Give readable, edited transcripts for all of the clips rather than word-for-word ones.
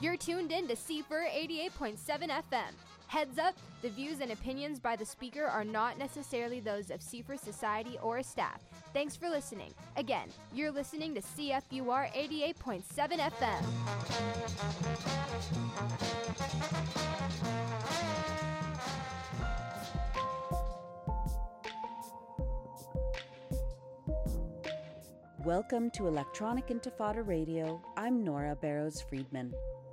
You're tuned in to CFIR 88.7 FM. Heads up, the views and opinions by the speaker are not necessarily those of CFIR Society or staff. Thanks for listening. Again, you're listening to CFUR 88.7 FM. Welcome to Electronic Intifada Radio. I'm Nora Barrows-Friedman.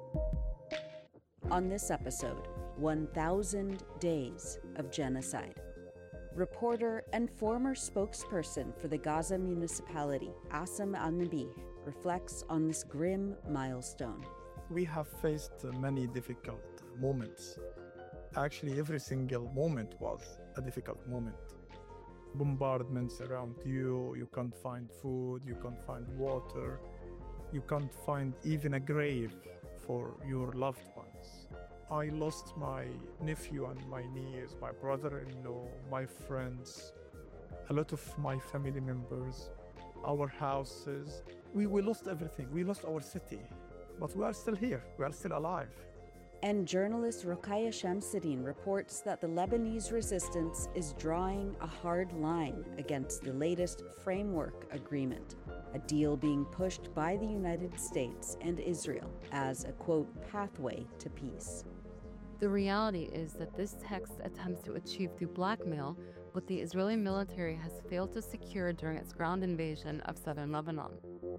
On this episode, 1,000 Days of Genocide. Reporter and former spokesperson for the Gaza municipality, Asim Al-Nabih, reflects on this grim milestone. We have faced many difficult moments. Actually, every single moment was a difficult moment. Bombardments around you, you can't find food, you can't find water, you can't find even a grave for your loved ones. I lost my nephew and my niece, my brother-in-law, my friends, a lot of my family members, our houses. We lost everything. We lost our city, but we are still here. We are still alive. And journalist Rokhaya Shamsuddin reports that the Lebanese resistance is drawing a hard line against the latest framework agreement, a deal being pushed by the United States and Israel as a, quote, pathway to peace. The reality is that this text attempts to achieve through blackmail what the Israeli military has failed to secure during its ground invasion of southern Lebanon.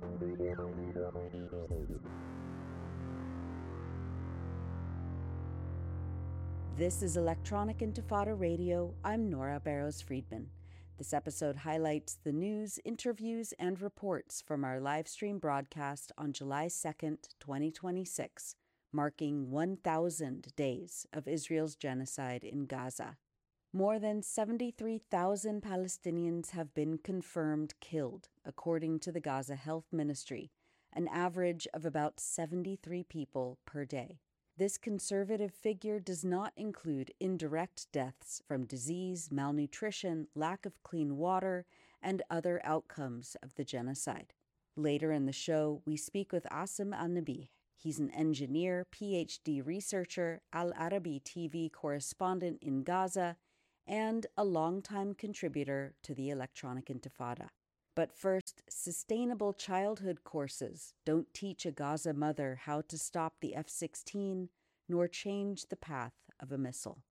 This is Electronic Intifada Radio. I'm Nora Barrows-Friedman. This episode highlights the news, interviews, and reports from our live stream broadcast on July 2nd, 2026, marking 1,000 days of Israel's genocide in Gaza. More than 73,000 Palestinians have been confirmed killed, according to the Gaza Health Ministry, an average of about 73 people per day. This conservative figure does not include indirect deaths from disease, malnutrition, lack of clean water, and other outcomes of the genocide. Later in the show, we speak with Asim Al-Nabih. He's an engineer, PhD researcher, Al Arabi TV correspondent in Gaza, and a longtime contributor to the Electronic Intifada. But first, sustainable childhood courses don't teach a Gaza mother how to stop the F-16 nor change the path of a missile.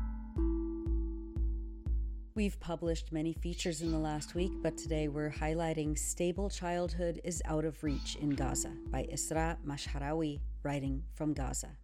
We've published many features in the last week, but today we're highlighting Stable Childhood is Out of Reach in Gaza by Isra Mashharawi, writing from Gaza.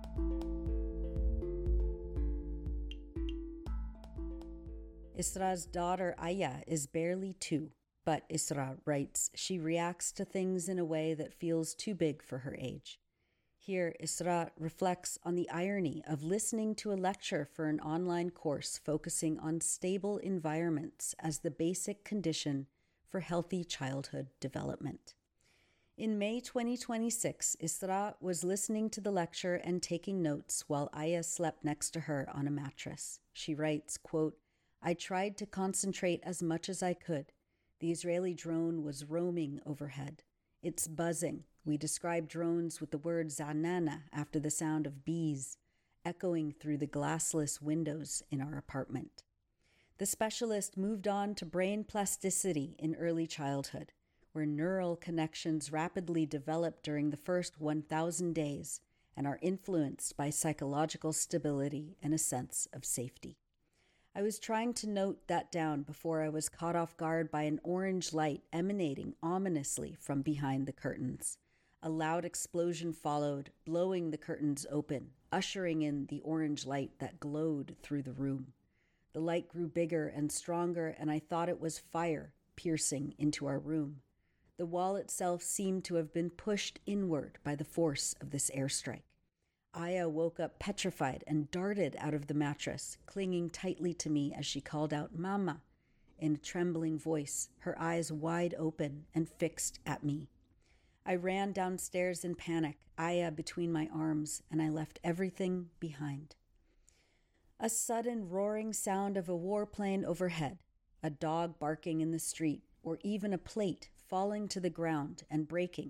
Isra's daughter Aya is barely 2. But Isra writes, she reacts to things in a way that feels too big for her age. Here, Isra reflects on the irony of listening to a lecture for an online course focusing on stable environments as the basic condition for healthy childhood development. In May 2026, Isra was listening to the lecture and taking notes while Aya slept next to her on a mattress. She writes, quote, I tried to concentrate as much as I could. The Israeli drone was roaming overhead. It's buzzing. We describe drones with the word zanana after the sound of bees, echoing through the glassless windows in our apartment. The specialist moved on to brain plasticity in early childhood, where neural connections rapidly develop during the first 1,000 days and are influenced by psychological stability and a sense of safety. I was trying to note that down before I was caught off guard by an orange light emanating ominously from behind the curtains. A loud explosion followed, blowing the curtains open, ushering in the orange light that glowed through the room. The light grew bigger and stronger, and I thought it was fire piercing into our room. The wall itself seemed to have been pushed inward by the force of this airstrike. Aya woke up petrified and darted out of the mattress, clinging tightly to me as she called out, Mama, in a trembling voice, her eyes wide open and fixed at me. I ran downstairs in panic, Aya between my arms, and I left everything behind. A sudden roaring sound of a warplane overhead, a dog barking in the street, or even a plate falling to the ground and breaking,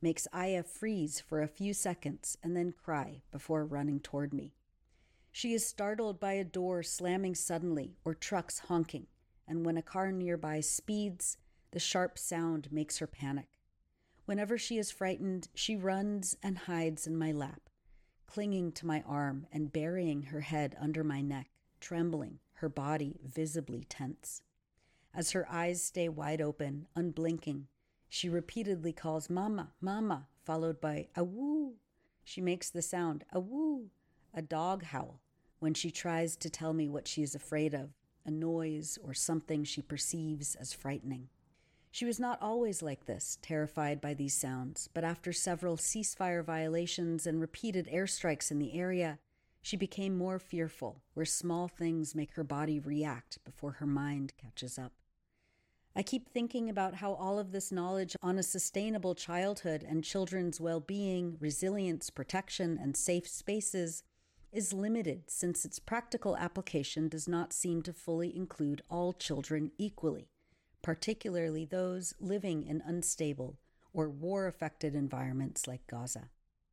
makes Aya freeze for a few seconds and then cry before running toward me. She is startled by a door slamming suddenly or trucks honking, and when a car nearby speeds, the sharp sound makes her panic. Whenever she is frightened, she runs and hides in my lap, clinging to my arm and burying her head under my neck, trembling, her body visibly tense. As her eyes stay wide open, unblinking, she repeatedly calls "Mama, Mama," followed by "Awoo." She makes the sound "Awoo," a dog howl, when she tries to tell me what she is afraid of, a noise or something she perceives as frightening. She was not always like this, terrified by these sounds, but after several ceasefire violations and repeated airstrikes in the area, she became more fearful, where small things make her body react before her mind catches up. I keep thinking about how all of this knowledge on a sustainable childhood and children's well-being, resilience, protection, and safe spaces is limited since its practical application does not seem to fully include all children equally, particularly those living in unstable or war-affected environments like Gaza.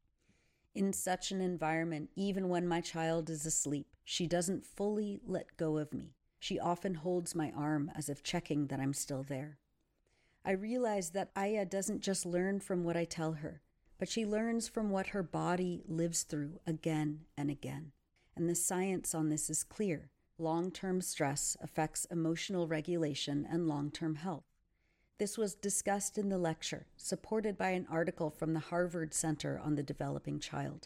In such an environment, even when my child is asleep, she doesn't fully let go of me. She often holds my arm as if checking that I'm still there. I realize that Aya doesn't just learn from what I tell her, but she learns from what her body lives through again and again. And the science on this is clear. Long-term stress affects emotional regulation and long-term health. This was discussed in the lecture, supported by an article from the Harvard Center on the Developing Child.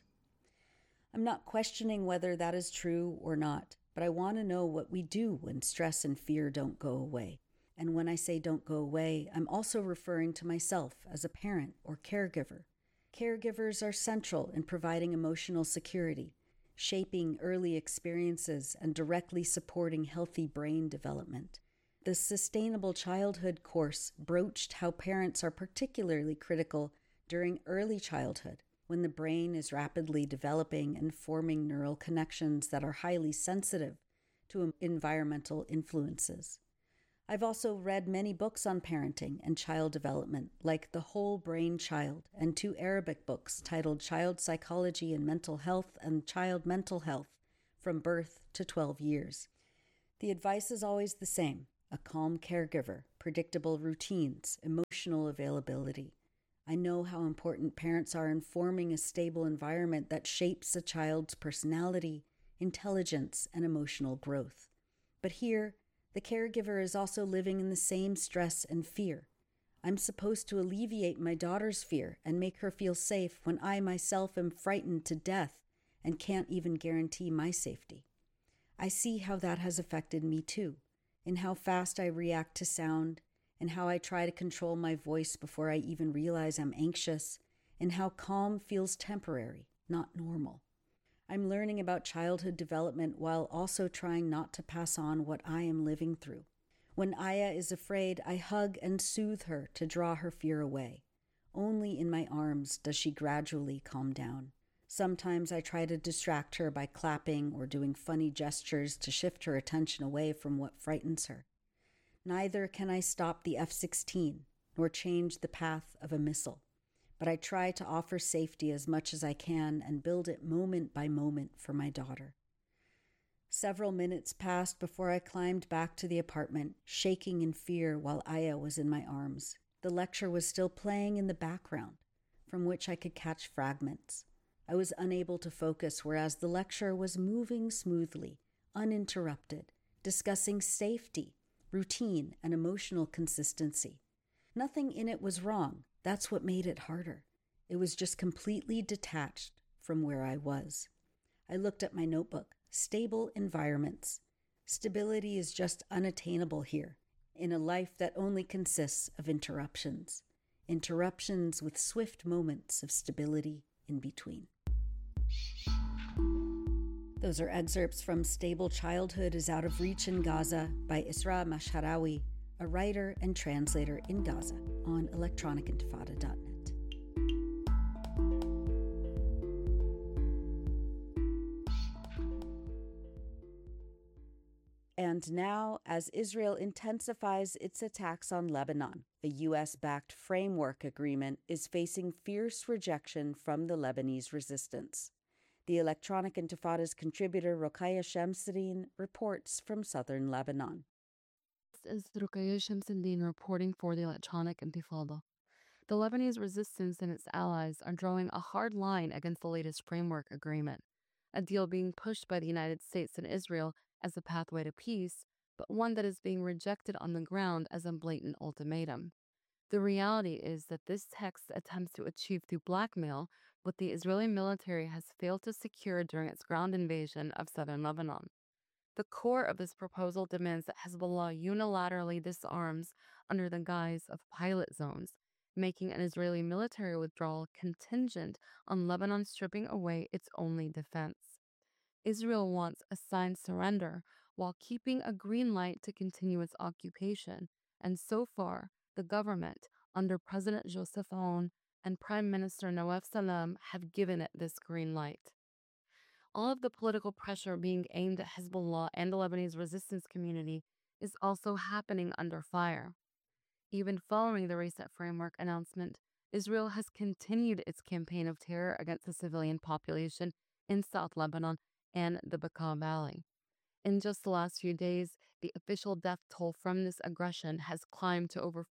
I'm not questioning whether that is true or not, but I want to know what we do when stress and fear don't go away. And when I say don't go away, I'm also referring to myself as a parent or caregiver. Caregivers are central in providing emotional security, shaping early experiences, and directly supporting healthy brain development. The Sustainable Childhood course broached how parents are particularly critical during early childhood, when the brain is rapidly developing and forming neural connections that are highly sensitive to environmental influences. I've also read many books on parenting and child development, like The Whole Brain Child, and 2 Arabic books titled Child Psychology and Mental Health and Child Mental Health, From Birth to 12 Years. The advice is always the same: a calm caregiver, predictable routines, emotional availability. I know how important parents are in forming a stable environment that shapes a child's personality, intelligence, and emotional growth. But here, the caregiver is also living in the same stress and fear. I'm supposed to alleviate my daughter's fear and make her feel safe when I myself am frightened to death and can't even guarantee my safety. I see how that has affected me too, in how fast I react to sound, and how I try to control my voice before I even realize I'm anxious, and how calm feels temporary, not normal. I'm learning about childhood development while also trying not to pass on what I am living through. When Aya is afraid, I hug and soothe her to draw her fear away. Only in my arms does she gradually calm down. Sometimes I try to distract her by clapping or doing funny gestures to shift her attention away from what frightens her. Neither can I stop the F-16 nor change the path of a missile, but I try to offer safety as much as I can and build it moment by moment for my daughter. Several minutes passed before I climbed back to the apartment, shaking in fear while Aya was in my arms. The lecture was still playing in the background, from which I could catch fragments. I was unable to focus, whereas the lecture was moving smoothly, uninterrupted, discussing safety, routine, and emotional consistency. Nothing in it was wrong. That's what made it harder. It was just completely detached from where I was. I looked at my notebook. Stable environments. Stability is just unattainable here, in a life that only consists of interruptions. Interruptions with swift moments of stability in between. Those are excerpts from Stable Childhood is Out of Reach in Gaza by Isra Masharawi, a writer and translator in Gaza, on electronicintifada.net. And now, as Israel intensifies its attacks on Lebanon, a U.S. backed framework agreement is facing fierce rejection from the Lebanese resistance. The Electronic Intifada's contributor Rokaya Shamsuddin reports from southern Lebanon. This is Rukaya Shamsuddin reporting for the Electronic Intifada. The Lebanese resistance and its allies are drawing a hard line against the latest framework agreement, a deal being pushed by the United States and Israel as a pathway to peace, but one that is being rejected on the ground as a blatant ultimatum. The reality is that this text attempts to achieve through blackmail what the Israeli military has failed to secure during its ground invasion of southern Lebanon. The core of this proposal demands that Hezbollah unilaterally disarms under the guise of pilot zones, making an Israeli military withdrawal contingent on Lebanon stripping away its only defense. Israel wants a signed surrender while keeping a green light to continue its occupation, and so far, the government, under President Joseph Aoun and Prime Minister Nawaf Salam, have given it this green light. All of the political pressure being aimed at Hezbollah and the Lebanese resistance community is also happening under fire. Even following the reset framework announcement, Israel has continued its campaign of terror against the civilian population in South Lebanon and the Bekaa Valley. In just the last few days, the official death toll from this aggression has climbed to over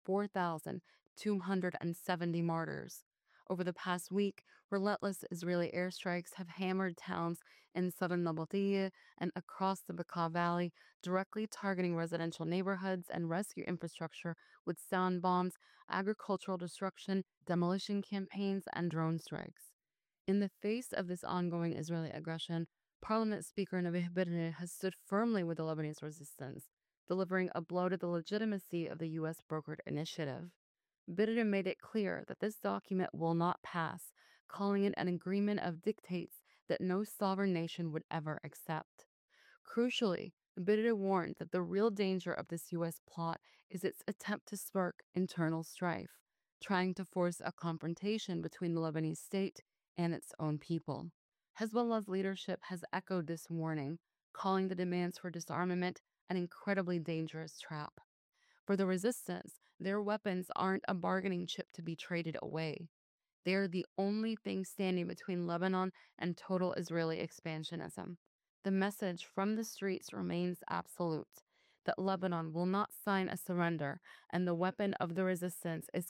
4,270 martyrs. Over the past week, relentless Israeli airstrikes have hammered towns in southern Nabatea and across the Bekaa Valley, directly targeting residential neighborhoods and rescue infrastructure with sound bombs, agricultural destruction, demolition campaigns, and drone strikes. In the face of this ongoing Israeli aggression, Parliament Speaker Nabih Berri has stood firmly with the Lebanese resistance, delivering a blow to the legitimacy of the U.S. brokered initiative. Berri made it clear that this document will not pass, calling it an agreement of dictates that no sovereign nation would ever accept. Crucially, Berri warned that the real danger of this U.S. plot is its attempt to spark internal strife, trying to force a confrontation between the Lebanese state and its own people. Hezbollah's leadership has echoed this warning, calling the demands for disarmament an incredibly dangerous trap. For the resistance, their weapons aren't a bargaining chip to be traded away. They are the only thing standing between Lebanon and total Israeli expansionism. The message from the streets remains absolute, that Lebanon will not sign a surrender, and the weapon of the resistance is